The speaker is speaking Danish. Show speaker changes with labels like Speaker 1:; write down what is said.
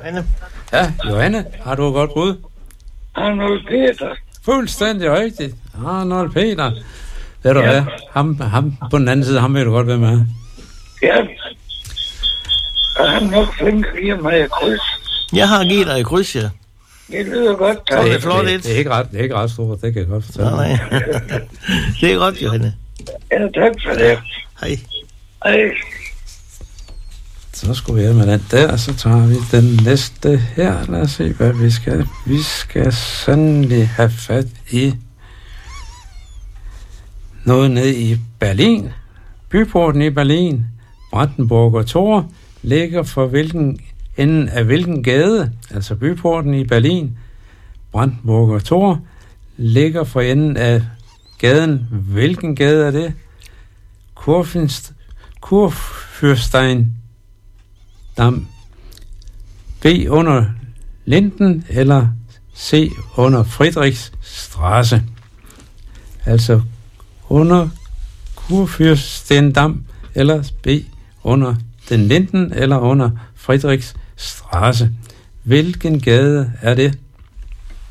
Speaker 1: Johanne.
Speaker 2: Ja, Johanne, har du et godt bud?
Speaker 3: Arnold Peter.
Speaker 2: Fuldstændig rigtigt. Arnold Peter. Ved du
Speaker 3: Ja.
Speaker 2: hvad? Ham på den anden side, ham vil du godt være med.
Speaker 3: Ja. Og han er nok flink at give mig et kryds.
Speaker 1: Jeg har givet dig et kryds, ja.
Speaker 3: Det lyder godt, tak.
Speaker 1: Det er flot,
Speaker 2: det er ikke ret stort, det kan jeg godt fortælle.
Speaker 1: Nej. Det er godt, Johanne.
Speaker 3: Ja, tak for det.
Speaker 1: Hej.
Speaker 3: Hej.
Speaker 2: Så skulle vi have med den der, så tager vi den næste her. Lad os se, hvad vi skal. Vi skal sandelig have fat i noget nede i Berlin. Byporten i Berlin, Brandenburger Tor, ligger for hvilken enden af hvilken gade, altså byporten i Berlin, Brandenburger Tor, ligger for enden af gaden. Hvilken gade er det? Kurfürstein Dam. B under Linden eller C under Friedrichstraße. Altså under Kurfürstendam eller B under den Linden eller under Friedrichstraße. Hvilken gade er det?